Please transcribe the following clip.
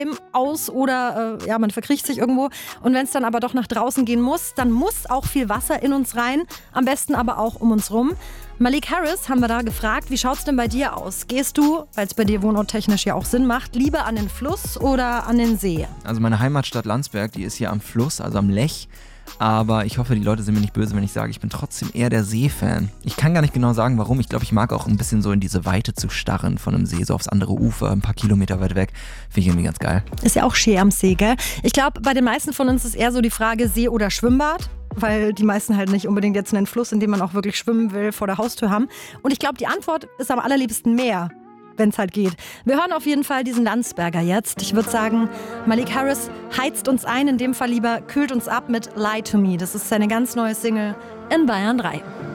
aus oder man verkriecht sich irgendwo. Und wenn es dann aber doch nach draußen gehen muss, dann muss auch viel Wasser in uns rein, am besten aber auch um uns rum. Malik Harris haben wir da gefragt, wie schaut's denn bei dir aus? Gehst du, weil es bei dir wohnorttechnisch ja auch Sinn macht, lieber an den Fluss oder an den See? Also meine Heimatstadt Landsberg, die ist hier am Fluss, also am Lech. Aber ich hoffe, die Leute sind mir nicht böse, wenn ich sage, ich bin trotzdem eher der See-Fan. Ich kann gar nicht genau sagen, warum. Ich glaube, ich mag auch ein bisschen so in diese Weite zu starren von einem See, so aufs andere Ufer, ein paar Kilometer weit weg. Finde ich irgendwie ganz geil. Ist ja auch schön am See, gell? Ich glaube, bei den meisten von uns ist eher so die Frage See oder Schwimmbad. Weil die meisten halt nicht unbedingt jetzt einen Fluss, in dem man auch wirklich schwimmen will, vor der Haustür haben. Und ich glaube, die Antwort ist am allerliebsten Meer, wenn es halt geht. Wir hören auf jeden Fall diesen Landsberger jetzt. Ich würde sagen, Malik Harris heizt uns ein, in dem Fall lieber kühlt uns ab mit Lie to Me. Das ist seine ganz neue Single in Bayern 3.